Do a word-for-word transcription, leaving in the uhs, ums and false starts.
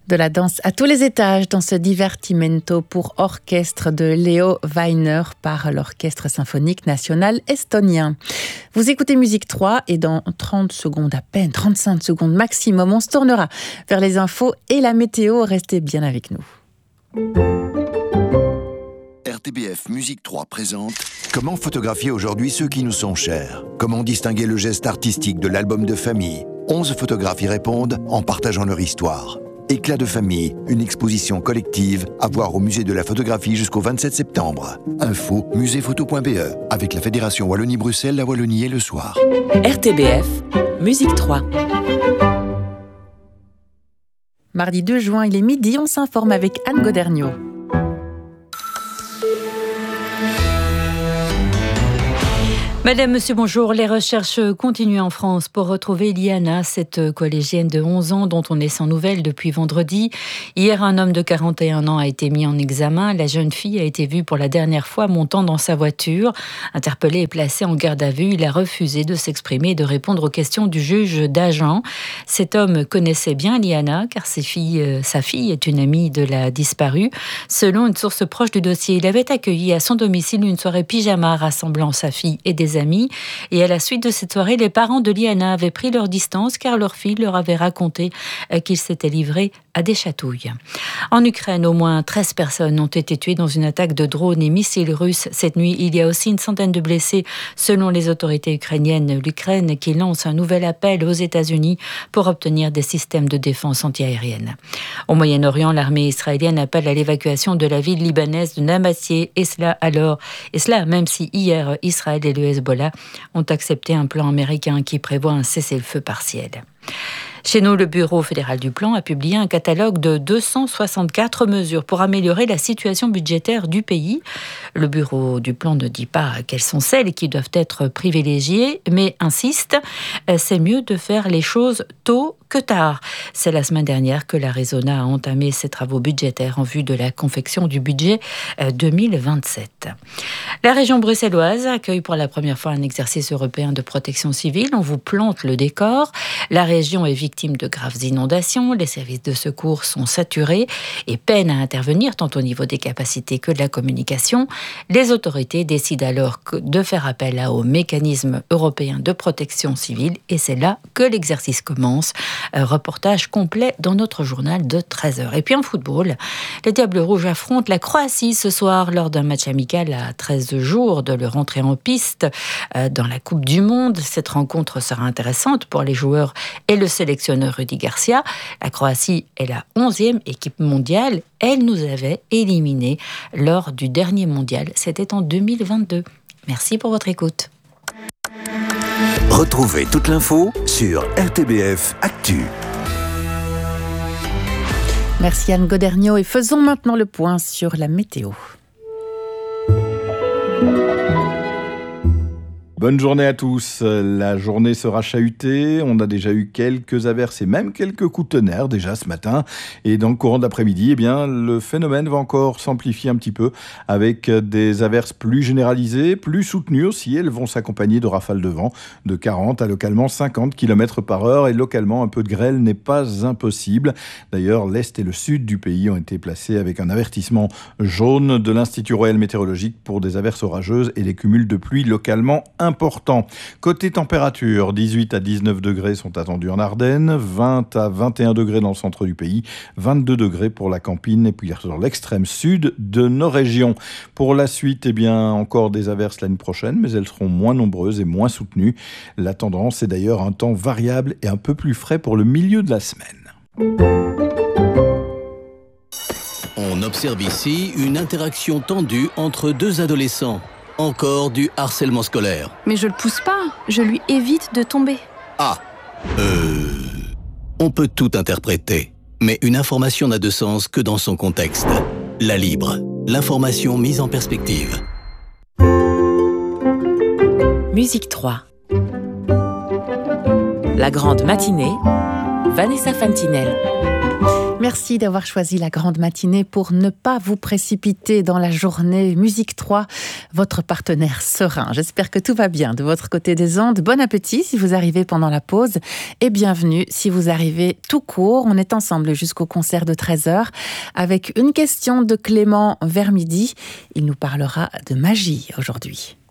De la danse à tous les étages dans ce divertimento pour orchestre de Leo Weiner par l'Orchestre symphonique national estonien. Vous écoutez Musique trois et dans trente secondes à peine, trente-cinq secondes maximum, on se tournera vers les infos et la météo. Restez bien avec nous. R T B F Musique trois présente Comment photographier aujourd'hui ceux qui nous sont chers? Comment distinguer le geste artistique de l'album de famille? onze photographes y répondent en partageant leur histoire. Éclat de famille, une exposition collective à voir au Musée de la Photographie jusqu'au vingt-sept septembre. Info muséephoto point b e avec la Fédération Wallonie-Bruxelles, la Wallonie et le soir. R T B F, Musique trois. Mardi deux juin, il est midi, on s'informe avec Anne Goderniot. Madame, monsieur, bonjour. Les recherches continuent en France pour retrouver Liana, cette collégienne de onze ans dont on est sans nouvelles depuis vendredi. Hier, un homme de quarante et un ans a été mis en examen. La jeune fille a été vue pour la dernière fois montant dans sa voiture. Interpellé et placé en garde à vue, il a refusé de s'exprimer et de répondre aux questions du juge d'agent. Cet homme connaissait bien Liana, car ses filles, sa fille est une amie de la disparue. Selon une source proche du dossier, il avait accueilli à son domicile une soirée pyjama rassemblant sa fille et des amis. Et à la suite de cette soirée, les parents de Liana avaient pris leur distance car leur fille leur avait raconté qu'ils s'étaient livrés à des chatouilles. En Ukraine, au moins treize personnes ont été tuées dans une attaque de drones et missiles russes cette nuit. Il y a aussi une centaine de blessés selon les autorités ukrainiennes. L'Ukraine qui lance un nouvel appel aux États-Unis pour obtenir des systèmes de défense antiaérienne. Au Moyen-Orient, l'armée israélienne appelle à l'évacuation de la ville libanaise de Namassié. Et cela alors, et cela même si hier Israël et le Hezbollah ont accepté un plan américain qui prévoit un cessez-le-feu partiel. Chez nous, le Bureau fédéral du plan a publié un catalogue de deux cent soixante-quatre mesures pour améliorer la situation budgétaire du pays. Le Bureau du plan ne dit pas quelles sont celles qui doivent être privilégiées, mais insiste, c'est mieux de faire les choses tôt que tard. C'est la semaine dernière que l'Arizona a entamé ses travaux budgétaires en vue de la confection du budget deux mille vingt-sept. La région bruxelloise accueille pour la première fois un exercice européen de protection civile. On vous plante le décor. La région est victime de graves inondations. Les services de secours sont saturés et peinent à intervenir tant au niveau des capacités que de la communication. Les autorités décident alors de faire appel au mécanisme européen de protection civile et c'est là que l'exercice commence. Un reportage complet dans notre journal de treize heures. Et puis en football, les Diables Rouges affrontent la Croatie ce soir lors d'un match amical à treize jours de leur entrée en piste dans la Coupe du Monde. Cette rencontre sera intéressante pour les joueurs et le sélectionneur Rudi Garcia. La Croatie est la onzième équipe mondiale. Elle nous avait éliminés lors du dernier mondial. C'était en deux mille vingt-deux. Merci pour votre écoute. Retrouvez toute l'info sur R T B F Actu. Merci Anne Goderniot et faisons maintenant le point sur la météo. Bonne journée à tous. La journée sera chahutée. On a déjà eu quelques averses et même quelques coups de tonnerre déjà ce matin. Et dans le courant de l'après-midi, eh bien, le phénomène va encore s'amplifier un petit peu avec des averses plus généralisées, plus soutenues aussi. Elles vont s'accompagner de rafales de vent de quarante à localement cinquante kilomètres par heure. Et localement, un peu de grêle n'est pas impossible. D'ailleurs, l'Est et le Sud du pays ont été placés avec un avertissement jaune de l'Institut Royal Météorologique pour des averses orageuses et des cumuls de pluie localement importants. Important. Côté température, dix-huit à dix-neuf degrés sont attendus en Ardennes, vingt à vingt et un degrés dans le centre du pays, vingt-deux degrés pour la Campine et puis sur l'extrême sud de nos régions. Pour la suite, eh bien, encore des averses l'année prochaine, mais elles seront moins nombreuses et moins soutenues. La tendance est d'ailleurs un temps variable et un peu plus frais pour le milieu de la semaine. On observe ici une interaction tendue entre deux adolescents. Encore du harcèlement scolaire. Mais je le pousse pas, je lui évite de tomber. Ah, euh... On peut tout interpréter, mais une information n'a de sens que dans son contexte. La Libre, l'information mise en perspective. Musique trois. La grande matinée, Vanessa Fantinel. Merci. Merci d'avoir choisi la grande matinée pour ne pas vous précipiter dans la journée. Musique trois, votre partenaire serein. J'espère que tout va bien de votre côté des ondes. Bon appétit si vous arrivez pendant la pause et bienvenue si vous arrivez tout court. On est ensemble jusqu'au concert de treize heures avec une question de Clément vers midi. Il nous parlera de magie aujourd'hui.